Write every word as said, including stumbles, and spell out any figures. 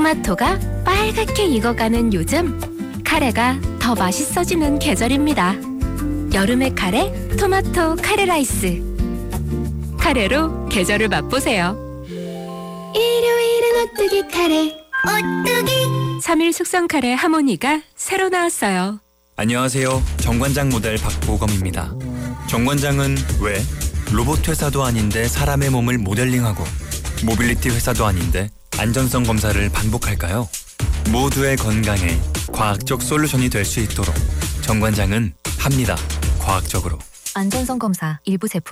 토마토가 빨갛게 익어가는 요즘, 카레가 더 맛있어지는 계절입니다. 여름의 카레, 토마토 카레 라이스. 카레로 계절을 맛보세요. 일요일은 오뚜기 카레. 오뚜기. 삼 일 숙성 카레 하모니가 새로 나왔어요. 안녕하세요. 정관장 모델 박보검입니다. 정관장은 왜 로봇 회사도 아닌데 사람의 몸을 모델링하고 모빌리티 회사도 아닌데 안전성 검사를 반복할까요? 모두의 건강에 과학적 솔루션이 될 수 있도록 정관장은 합니다. 과학적으로. 안전성 검사 일부 제품